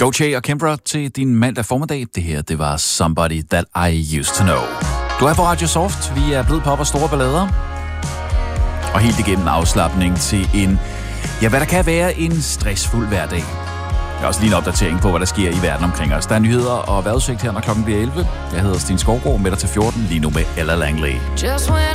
Doechii og Kimbra til din mandag formiddag. Det her, det var Somebody That I Used To Know. Du er på Radio Soft. Vi er blevet pop og store ballader. Og helt igennem afslapning til en, ja, hvad der kan være en stressfuld hverdag. Jeg har også lige en opdatering på, hvad der sker i verden omkring os. Der er nyheder og vejrudsigt her, når klokken bliver 11. Jeg hedder Sten Skovgaard, med dig til 14, lige nu med Ella Langley. Just when